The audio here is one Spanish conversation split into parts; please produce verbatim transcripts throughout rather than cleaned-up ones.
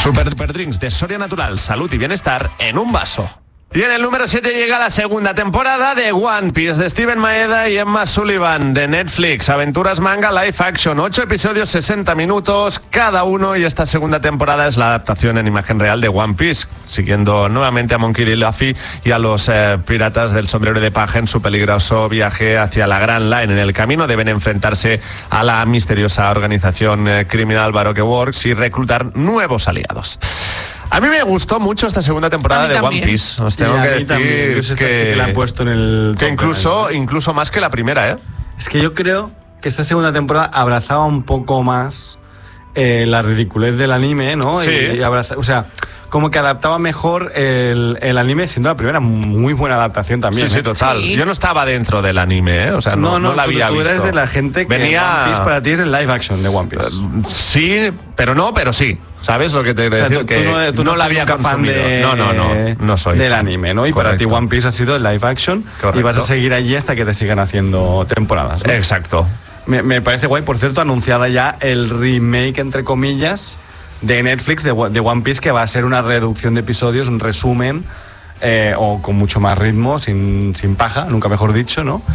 Super Duper Drinks de Soria Natural, salud y bienestar en un vaso. Y en el número siete llega la segunda temporada de One Piece de Steven Maeda y Emma Sullivan de Netflix. Aventuras manga live action, ocho episodios, sesenta minutos cada uno, y esta segunda temporada es la adaptación en imagen real de One Piece, siguiendo nuevamente a Monkey D. Luffy y a los eh, piratas del sombrero de paja en su peligroso viaje hacia la Grand Line. En el camino deben enfrentarse a la misteriosa organización eh, criminal Baroque Works y reclutar nuevos aliados. A mí me gustó mucho esta segunda temporada de One Piece. Os tengo que decir que, que, sí que la han puesto en el que incluso, incluso más que la primera, ¿eh? Es que yo creo que esta segunda temporada abrazaba un poco más eh, la ridiculez del anime, ¿no? Sí. Y, y abraza, o sea, como que adaptaba mejor el, el anime, siendo la primera muy buena adaptación también. Sí, ¿eh? sí, total. Sí. Yo no estaba dentro del anime, ¿eh? O sea, no, no, no, no la tú, había tú visto. eres de la gente que Venía... One Piece para ti es el live action de One Piece. Uh, sí, pero no, pero sí. ¿Sabes lo que te quiero O sea, decir? tú, que tú no, tú no no la soy había nunca fan consumido. de, No, no, no, no soy del fan. anime, ¿no? Y Correcto. para ti One Piece ha sido el live action. Correcto. Y vas a seguir allí hasta que te sigan haciendo temporadas, ¿no? Exacto. Me, me parece guay, por cierto, anunciada ya el remake, entre comillas, de Netflix de, de One Piece, que va a ser una reducción de episodios, un resumen, eh, o con mucho más ritmo, sin, sin paja, nunca mejor dicho, ¿no?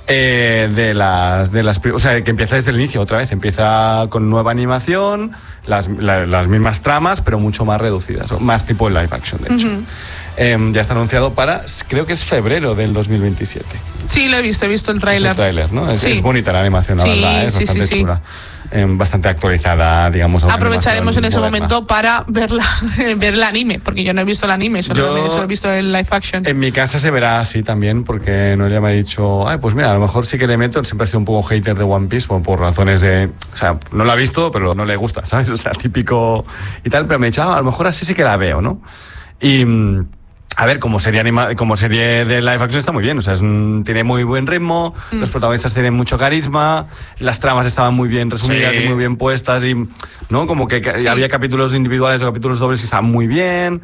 Eh, de las, de las, o sea, que empieza desde el inicio otra vez, empieza con nueva animación, las, la, las mismas tramas, pero mucho más reducidas, más tipo live action, de hecho. Uh-huh. Eh, ya está anunciado para, creo que es febrero del dos mil veintisiete. Sí, lo he visto, he visto el tráiler. Es el tráiler, ¿no? Es, sí. es bonita la animación, la sí, verdad, es sí, bastante sí, sí. chula. Eh, bastante actualizada, digamos. Aprovecharemos en ese moderna. momento para ver, la, ver el anime, porque yo no he visto el anime, solo, Yo, solo he visto el live action. En mi casa se verá así también, porque Noelia me ha dicho, ay, pues mira, a lo mejor sí que le meto, siempre ha sido un poco hater de One Piece, por, por razones de, o sea, no lo ha visto, pero no le gusta, ¿sabes? O sea, típico y tal, pero me ha dicho, ah, a lo mejor así sí que la veo, ¿no? Y... A ver, como serie, anima, como serie de live action está muy bien, o sea, es un, tiene muy buen ritmo, mm. los protagonistas tienen mucho carisma, las tramas estaban muy bien resumidas sí. y muy bien puestas, y no como que sí. había capítulos individuales o capítulos dobles que estaban muy bien,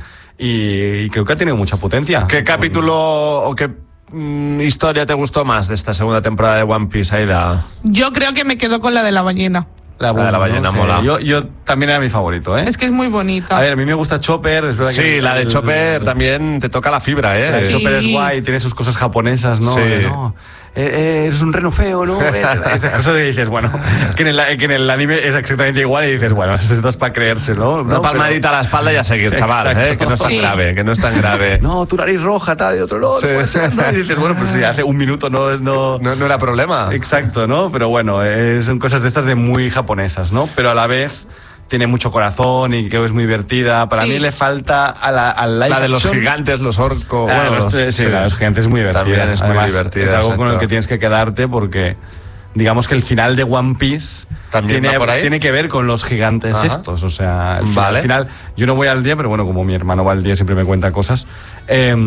y, y creo que ha tenido mucha potencia. ¿Qué capítulo o qué mm, historia te gustó más de esta segunda temporada de One Piece, Aida? Yo creo que me quedo con la de la ballena. La, la de la ballena, ¿no? mola. Sí. Yo, yo también era mi favorito, ¿eh? Es que es muy bonita. A ver, a mí me gusta Chopper, es verdad sí, que... Sí, la de el, Chopper el, también te toca la fibra, ¿eh? La de sí. Chopper es guay, tiene sus cosas japonesas, ¿no? Sí. De, no eh, eres un reno feo, ¿no? Esas cosas que dices, bueno, que en, el, que en el anime es exactamente igual y dices, bueno, esto es para creérselo, ¿no? Una palmadita Pero... a la espalda y a seguir, chaval, ¿eh? Que no es tan sí. grave, que no es tan grave. No, tu nariz roja, tal, y otro no, sí. no puede ser, ¿no? Y dices, bueno, pues sí, hace un minuto no es... No, no, no era problema. Exacto, ¿no? Pero bueno, eh, son cosas de estas de muy japonesas, ¿no? Pero a la vez... tiene mucho corazón y creo que es muy divertida. Para sí. mí le falta a la, al live La de los action. gigantes, los orcos. Ah, bueno, los, sí, sí, la de los gigantes es muy divertida. También es Además, muy divertida. Es algo exacto. con el que tienes que quedarte porque digamos que el final de One Piece ¿También tiene, va por ahí? tiene que ver con los gigantes Ajá. estos. O sea, al final, vale. al final, yo no voy al día, pero bueno, como mi hermano va al día siempre me cuenta cosas. Eh,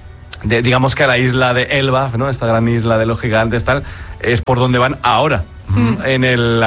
de, digamos que a la isla de Elbaf, ¿no? Esta gran isla de los gigantes, tal, es por donde van ahora. Mm. En el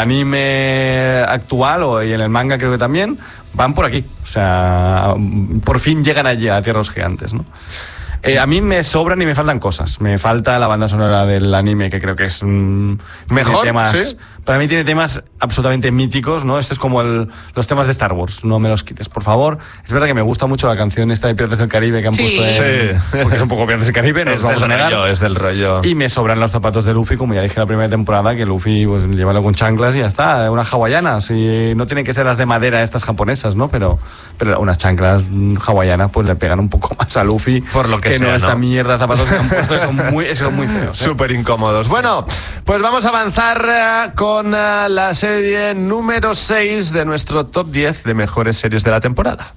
anime actual o y en el manga creo que también van por aquí, o sea, por fin llegan allí a Tierra de los Gigantes, ¿no? Eh, a mí me sobran y me faltan cosas. Me falta la banda sonora del anime, que creo que es un... ¿Mejor? Temas, ¿Sí? Para mí tiene temas absolutamente míticos, ¿no? Esto es como el, los temas de Star Wars, no me los quites, por favor. Es verdad que me gusta mucho la canción esta de Piratas del Caribe que han sí. puesto en... Sí. Porque es un poco Piratas del Caribe, no es nos vamos a negar. Rollo, es del rollo. Y me sobran los zapatos de Luffy, como ya dije en la primera temporada, que Luffy, pues, llévalo con chanclas y ya está, unas hawaianas. Y no tienen que ser las de madera estas japonesas, ¿no? Pero, pero unas chanclas hawaianas, pues le pegan un poco más a Luffy. Por lo que, que sea, no esta ¿no? mierda de zapatos que han puesto, que son muy, son muy feos. ¿eh? Súper incómodos. Sí. Bueno, pues vamos a avanzar uh, con uh, la serie número seis de nuestro top diez de mejores series de la temporada.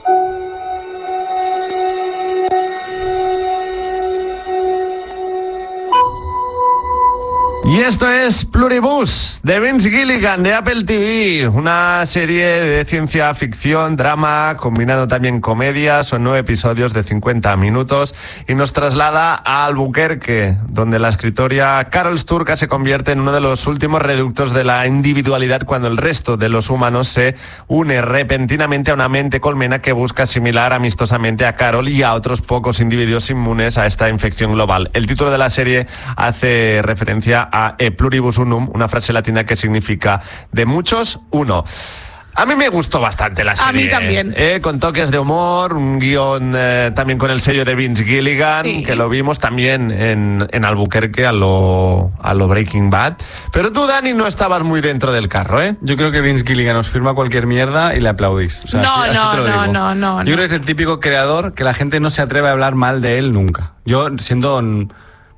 Y esto es Pluribus, de Vince Gilligan, de Apple T V, una serie de ciencia ficción, drama, combinando también comedia. Son nueve episodios de cincuenta minutos y nos traslada a Albuquerque, donde la escritora Carol Sturka se convierte en uno de los últimos reductos de la individualidad cuando el resto de los humanos se une repentinamente a una mente colmena que busca asimilar amistosamente a Carol y a otros pocos individuos inmunes a esta infección global. El título de la serie hace referencia a E pluribus unum, una frase latina que significa de muchos, uno. A mí me gustó bastante la serie. A mí también. Eh, con toques de humor, un guión eh, también con el sello de Vince Gilligan, Sí. que lo vimos también en, en Albuquerque a lo, a lo Breaking Bad. Pero tú, Dani, no estabas muy dentro del carro, ¿eh? Yo creo que Vince Gilligan os firma cualquier mierda y le aplaudís. O sea, No, así, así no, te lo no, digo. no, no, Yo no. creo que es el típico creador que la gente no se atreve a hablar mal de él nunca. Yo, siendo un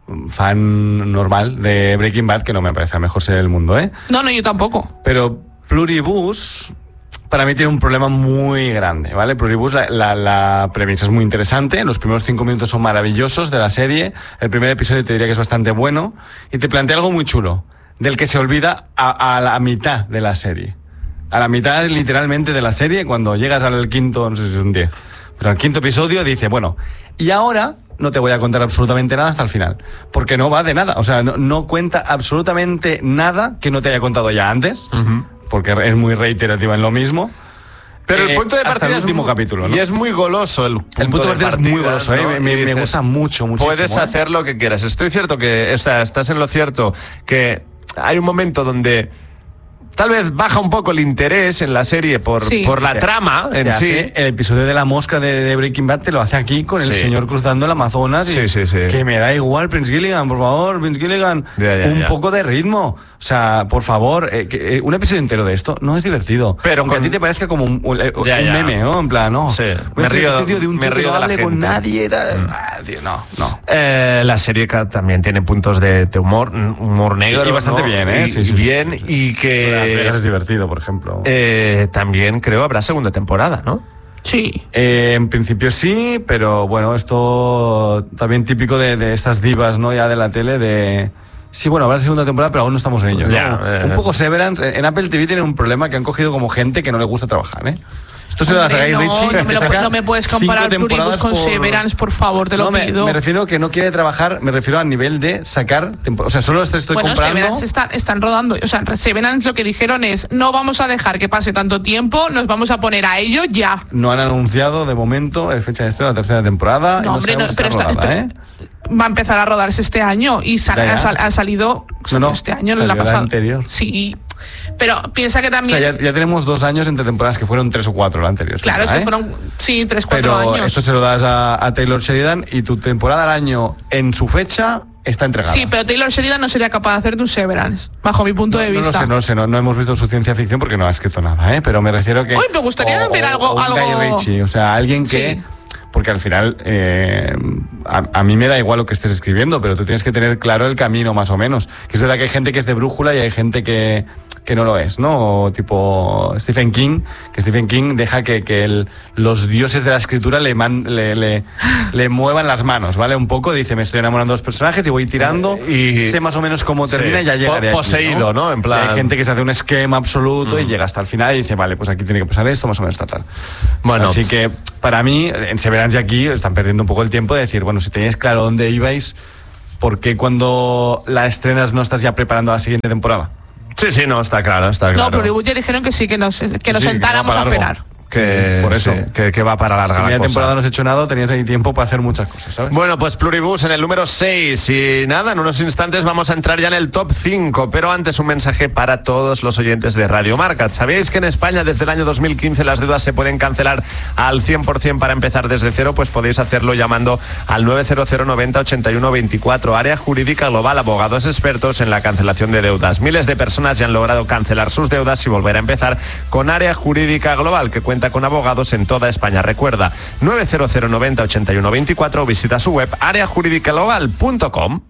fan normal de Breaking Bad, que no me parece la mejor serie del mundo, ¿eh? No, no, yo tampoco. Pero Pluribus, para mí tiene un problema muy grande, ¿vale? Pluribus, la, la, la premisa es muy interesante, los primeros cinco minutos son maravillosos de la serie, el primer episodio te diría que es bastante bueno, y te plantea algo muy chulo, del que se olvida a, a la mitad de la serie. A la mitad, literalmente, de la serie, cuando llegas al quinto, no sé si es un diez, pues al quinto episodio dice, bueno, y ahora no te voy a contar absolutamente nada hasta el final, porque no va de nada, o sea, no, no cuenta absolutamente nada que no te haya contado ya antes, uh-huh. porque es muy reiterativa en lo mismo. Pero el eh, punto de hasta partida el último es muy, capítulo, ¿no? Y es muy goloso el punto, el punto de partida, partida es muy goloso, ¿no? ¿eh? me, dices, me gusta mucho, muchísimo. Puedes ¿eh? hacer lo que quieras. Estoy cierto que o sea, estás en lo cierto, que hay un momento donde tal vez baja un poco el interés en la serie por, Sí. por la Te- trama en te sí. hace- El episodio de la mosca de, de Breaking Bad te lo hace aquí con el Sí. señor cruzando el Amazonas. Sí, y sí, sí. Que me da igual, Prince Gilligan, por favor, Prince Gilligan. Ya, ya, un ya. poco de ritmo. O sea, por favor, eh, que, eh, un episodio entero de esto no es divertido. Pero aunque con- a ti te parezca como un, un- Ya, un ya. meme, ¿no? En plan, no. Sí. Un Me río- episodio de un me tío que río no de la hable con gente. nadie y tal. Ah, tío, no, no. Eh, la serie ca- también tiene puntos de, de humor, humor negro. Y bastante ¿no? bien, ¿eh? Y- Sí, sí, y sí, bien, sí, sí. y que Las Vegas es divertido, por ejemplo. eh, también creo habrá segunda temporada, ¿no? Sí. Eh, en principio sí, pero bueno, esto también típico de, de estas divas, ¿no? Ya de la tele, de... Sí, bueno, habrá segunda temporada, pero aún no estamos en ello, ¿no? Ya, eh. Un poco Severance. En Apple T V tienen un problema que han cogido como gente que no le gusta trabajar, ¿eh? Esto se lo das a Hombre, Guy no, Ritchie. no me, que lo, saca no me puedes cinco comparar Pluribus temporadas con por- Severance, por favor, te lo No, me, pido. me refiero que no quiere trabajar, me refiero a nivel de sacar tempo- O sea, solo te estoy bueno, comprando... Severance están, están rodando. O sea, Severance lo que dijeron es, no vamos a dejar que pase tanto tiempo, nos vamos a poner a ello ya. No han anunciado de momento eh, fecha de estreno la tercera temporada. y No, no hombre, no, sabemos si pero, está está- rodada, pero ¿eh? va a empezar a rodarse este año y sal- Ya, ya. Ha, sal- ha salido No, no, este año, salió la el pasada. anterior. Sí, pero piensa que O también... sea, ya, ya tenemos dos años entre temporadas que fueron tres o cuatro la anterior. claro, es ¿eh? que fueron, sí, tres, cuatro Pero años. esto se lo das a, a Taylor Sheridan y tu temporada al año en su fecha está entregada. Sí, pero Taylor Sheridan no sería capaz de hacerte un Severance, bajo mi punto no, de no vista. lo sé, no lo sé, no, no hemos visto su ciencia ficción porque no ha escrito nada, ¿eh? Pero me refiero que... Uy, me gustaría ver algo- o un algo- Guy Ritchie, o sea, alguien que... Sí. Porque al final, eh, a, a mí me da igual lo que estés escribiendo, pero tú tienes que tener claro el camino más o menos. Que es verdad que hay gente que es de brújula y hay gente que, que no lo es, ¿no? O tipo Stephen King, que Stephen King deja que, que el- los dioses de la escritura le, man- le, le, le muevan las manos, ¿vale? Un poco, dice, me estoy enamorando de los personajes y voy tirando, Y- sé más o menos cómo termina Sí, y ya llegaré po- aquí, poseído, ¿no? En plan- Y hay gente que se hace un esquema absoluto y llega hasta el final y dice, vale, pues aquí tiene que pasar esto, más o menos está tal. Bueno. Así que, para mí, en Severance y aquí están perdiendo un poco el tiempo de decir, bueno, si teníais claro dónde ibais, ¿por qué cuando la estrenas no estás ya preparando la siguiente temporada? Sí, sí, no, está claro, está claro. No, Pluribus ya dijeron que sí, que nos, que nos Sí, que va sentáramos para a largo. esperar. Que, Sí, por eso. sí, que, que va para larga Si la media cosa. temporada no has hecho nada, tenías ahí tiempo para hacer muchas cosas, ¿sabes? Bueno, pues Pluribus en el número seis. Y nada, en unos instantes vamos a entrar ya en el top cinco. Pero antes un mensaje para todos los oyentes de Radio Marca. ¿Sabéis que en España desde el año dos mil quince las deudas se pueden cancelar al cien por ciento para empezar desde cero? Pues podéis hacerlo llamando al nueve cero cero noventa ochenta y uno veinticuatro. Área Jurídica Global, abogados expertos en la cancelación de deudas. Miles de personas ya han logrado cancelar sus deudas y volver a empezar con Área Jurídica Global, que cuenta con abogados en toda España. Recuerda, nueve cero cero noventa ochenta y uno veinticuatro o visita su web área jurídica global punto com.